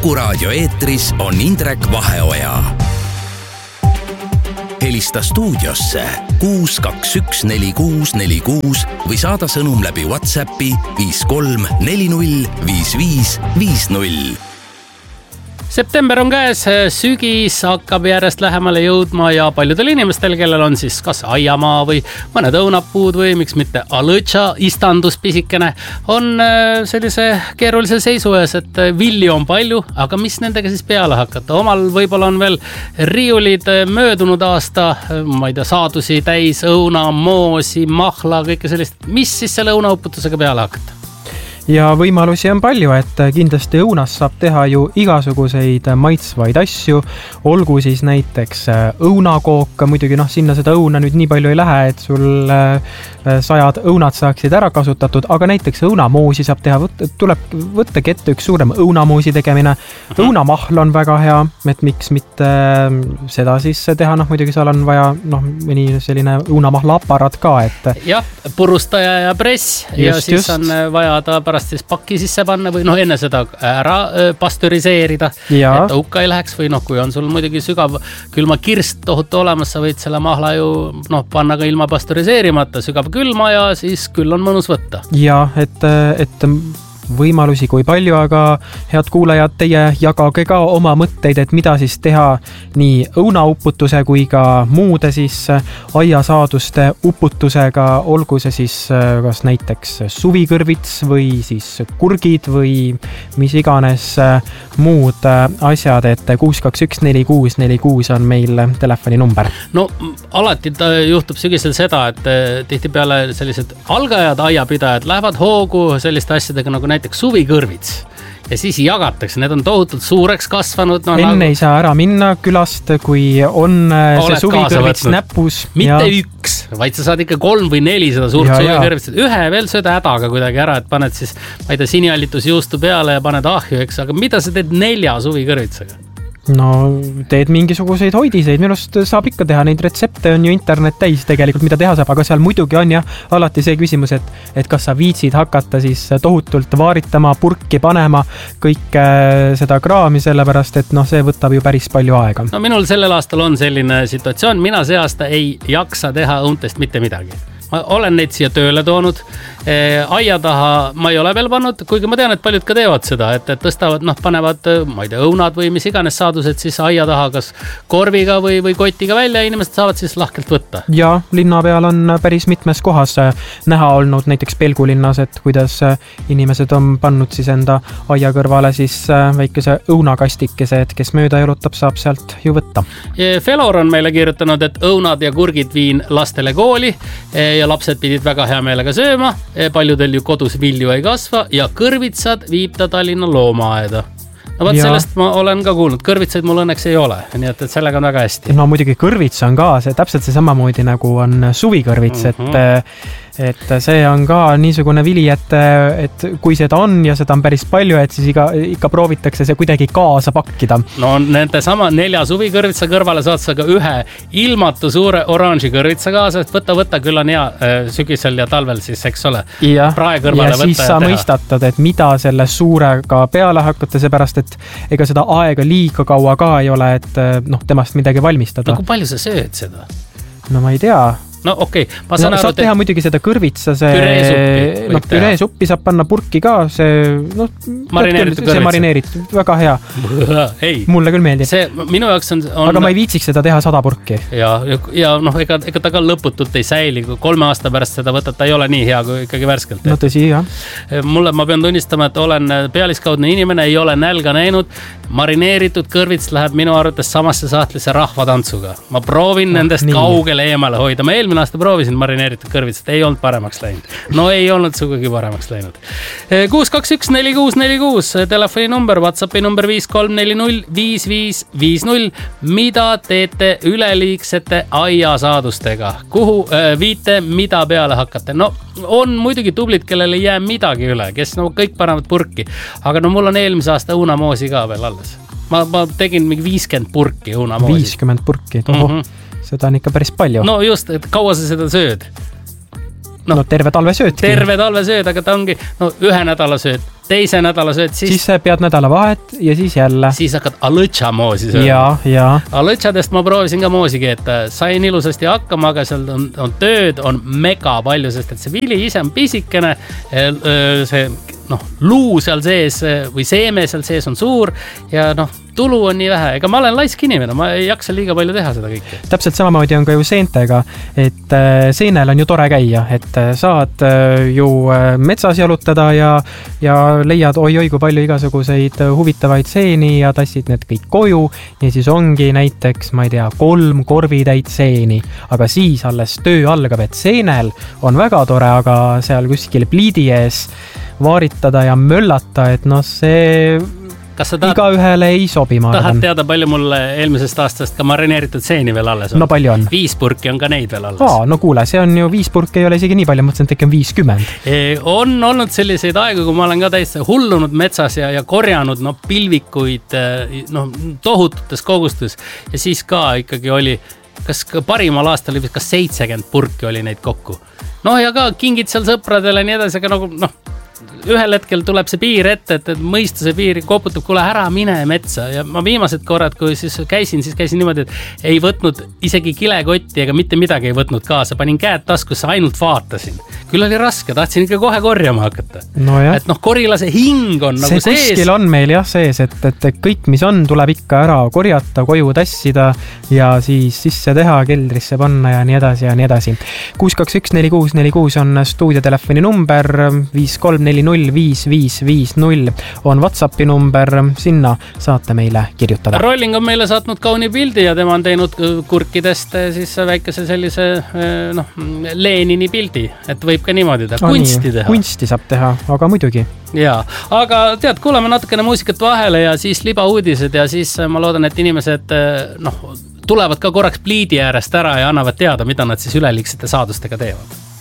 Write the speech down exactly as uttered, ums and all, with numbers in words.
Kuku raadio eetris on Indrek Vaheoja. Helista stuudiosse kuus kaks üks neli kuus neli kuus või saada sõnum läbi WhatsAppi viis kolm neli null viis viis viis null. September on käes, sügis hakkab järjest lähemale jõudma ja paljudel inimestel, kellel on siis kas aiamaa või mõned õunapuud või miks mitte alõtša istandus pisikene, on sellise keerulise seisu ees, et vilju on palju, aga mis nendega siis peale hakata? Omal võib-olla on veel riiulid möödunud aasta, ma ei tea, saadusi täis, õuna, moosi, mahla, kõike sellist. Mis siis selle õunauputusega peale hakata? Ja võimalusi on palju, et kindlasti õunas saab teha ju igasuguseid maitsvaid asju, olgu siis näiteks õunakook, muidugi noh, sinna seda õuna nüüd nii palju ei lähe, et sul sajad õunad saaksid ära kasutatud, aga näiteks õunamoosi saab teha, tuleb võtta kette üks suurem õunamoosi tegemine, õunamahl on väga hea, et miks mitte seda siis teha, noh muidugi seal on vaja noh, mõni selline õunamahla aparaat ka, et jah, purustaja ja press just, ja siis just. On vaja ta pärast siis pakki sisse panna või noh, enne seda ära pastöriseerida, ja. Et hukka ei läheks või noh, kui on sul muidugi sügav külma kirst tohutu olemas, sa võid selle mahla ju noh, panna ka ilma pastöriseerimata sügav külma ja siis küll on mõnus võtta. Ja, et, et võimalusi kui palju, aga head kuulajad, teie jagage ka oma mõtteid, et mida siis teha nii õunauputuse kui ka muude siis aiasaaduste uputusega, olgu see siis kas näiteks suvikõrvits või siis kurgid või mis iganes muud asjad, et kuus kaks üks neli kuus neli kuus on meil telefoni number. No alati juhtub sügisel seda, et tihtipeale sellised algajad aiapidajad lähevad hoogu selliste asjadega nagu näiteks suvikõrvits ja siis jagatakse, need on tohutult suureks kasvanud. No, enne nagu... ei saa ära minna külast, kui on Oled see suvikõrvits näpus. Mitte ja... üks, vaid sa saad ikka kolm või neli seda suurt suvikõrvitsit. Ühe veel sööda hädaga kuidagi ära, et paned siis, ma ei tea, siniallitusjuustu peale ja paned ahju, eks, aga mida sa teed nelja suvikõrvitsega? No teed mingisuguseid hoidiseid, minust saab ikka teha, neid retsepte on ju internet täis tegelikult, mida teha saab, aga seal muidugi on jah, alati see küsimus, et, et kas sa viitsid hakata siis tohutult vaaritama, purki panema, kõik seda kraami, sellepärast, et noh, see võtab ju päris palju aega. No minul sellel aastal on selline situatsioon, mina see aasta ei jaksa teha õuntest mitte midagi. Ma olen neid siia tööle toonud, aia taha ma ei ole veel pannud, kuigi ma tean, et paljud ka teevad seda, et, et tõstavad, noh, panevad, ma ei tea, õunad või mis iganes saadused siis aia taha, kas korviga või, või kotiga välja, inimesed saavad siis lahkelt võtta. Ja linna peal on päris mitmes kohas näha olnud, näiteks Pelgulinnas, et kuidas inimesed on pannud siis enda aia kõrvale siis väikese õunakastikese, et kes mööda jalutab, saab sealt ju võtta. Felor on meile kirjutanud, et õunad ja kurgid viin lastele kooli ja lapsed pidid väga hea meelega sööma, paljudel ju kodus vilju ei kasva ja kõrvitsad viib ta Tallinna loomaaeda. No võt, sellest ma olen ka kuulnud, kõrvitsaid mul õnneks ei ole, nii et, et sellega on väga hästi. No muidugi kõrvits on ka see, täpselt see samamoodi nagu on suvikõrvits, mm-hmm. et et see on ka niisugune vili, et, et kui seda on ja seda on päris palju, et siis iga, ikka proovitakse see kuidagi kaasa pakkida. No nende sama nelja suvikõrvitsa kõrvale saad sa ka ühe ilmatu suure oranži kõrvitsa kaasa, et võta, võta, küll on hea sügisel ja talvel siis, eks ole. Ja, ja siis sa mõistatad, et mida selle suurega peale hakata, seepärast, et ega seda aega liiga kaua ka ei ole, et noh, temast midagi valmistada. No kui palju sa sööd seda? No ma ei tea. No okei, okay. ma saan no, aru, saab teha et... muidugi seda kõrvitsa, see püreesuppi, no, püreesuppi saab panna purki ka, see noh, marineeritud see marineeritud, väga hea. Ei. Mulle küll meeldib. See minu jaoks on, on... Aga ma ei viitsiks seda teha sada purki. Ja, ja noh, ega, ega ta ka lõputult ei säili, kui kolme aasta pärast seda võtad, ta ei ole nii hea kui ikkagi värskelt. No tõsi, jah. Mulle, ma pean tunnistama, et olen pealiskaudne inimene, ei ole nälga näinud. Marineeritud kõrvits läheb minu arvates samasse sahtlisse rahvatantsuga. Ma proovin no, nendest nii. Kaugele eemale hoida. Ma eelmine aasta proovisin marineeritud kõrvitsat, ei olnud paremaks läinud. No ei olnud sugugi paremaks läinud. kuus kaks üks neli kuus neli kuus, telefoni number, WhatsAppi number viis kolm neli null viis viis viis null. Mida teete üleliigsete aiasaadustega? Kuhu äh, viite, mida peale hakkate? No on muidugi tublid, kellel ei jää midagi üle, kes no kõik panevad purki. Aga no mul on eelmise aasta õunamoosi ka veel alles. Ma, ma tegin mingi viiskümmend purki õunamoosi. viiskümmend purki, tohoh. Mm-hmm. Seda on ikka päris palju. No just, et kaua sa seda sööd? no, no terve talve söödki. Terve talve sööd, aga ta ongi no, ühe nädala sööd, teise nädala sööd, siis... Siis pead nädala vahet ja siis jälle. Siis hakkad alõtša moosi sööd. Ja, ja. Alõtšadest ma proovisin ka moosi keeta. Sain ilusasti hakkama, aga seal on, on tööd, on mega palju, sest et see vili ise on pisikene, see noh, luu seal sees või seeme seal sees on suur ja noh, tulu on nii vähe. Ega ma olen laisk inimene, ma ei jaksa liiga palju teha seda kõike. Täpselt samamoodi on ka ju seentega, et seenel on ju tore käia, et saad ju metsas jalutada ja, ja leiad oi-oi kui palju igasuguseid huvitavaid seeni ja tassid need kõik koju ja siis ongi näiteks, ma ei tea, kolm korvitäit seeni, aga siis alles töö algab, et seenel on väga tore, aga seal kuskil pliidi ees vaaritada ja möllata, et noh, see tahad, iga ühele ei sobi, ma tahad arvan. Teada, palju mul eelmisest aastast ka marineeritud seeni veel alles on? No palju on. Viis purki on ka neid veel alles. Aa, no kuule, see on ju viis purki ei ole isegi nii palju, mõtlesin, et ikka on viiskümmend. E, on olnud selliseid aegu, kui ma olen ka täiesti hullunud metsas ja, ja korjanud no, pilvikuid no, tohututes kogustus ja siis ka ikkagi oli, kas ka parimal aastal oli kas seitsekümmend purki oli neid kokku. No ja ka kingid seal sõpradele nii edasi, aga nagu noh, ühel hetkel tuleb see piir ette, et, et mõistuse piir koputab, kuule ära mine metsa ja ma viimased korrad, kui siis käisin, siis käisin niimoodi, et ei võtnud isegi kilekotti ega mitte midagi ei võtnud kaasa, panin käed taskusse, ainult vaatasin. Küll oli raske, tahtsin ikka kohe korjama hakata. No et noh, korilase hing on nagu see sees. See kuskil on meil jah sees, et, et kõik, mis on, tuleb ikka ära korjata, koju tassida ja siis sisse teha, keldrisse panna ja nii edasi ja nii edasi. kuus kaks üks neli kuus neli kuus on stuudiotelefoni number, viis kolm neli null viis viis viis null on WhatsAppi number, sinna saate meile kirjutada. Rolling on meile saatnud kauni pildi ja tema on teinud kurkidest siis väikese sellise noh, Lenini pildi, et võib ka niimoodi teha, kunsti teha. Kunsti saab teha, aga muidugi. Jaa, aga tead, kuuleme natukene muusikat vahele ja siis liba uudised ja siis ma loodan, et inimesed noh, tulevad ka korraks pliidi äärest ära ja annavad teada, mida nad siis üleliigsete saadustega teevad.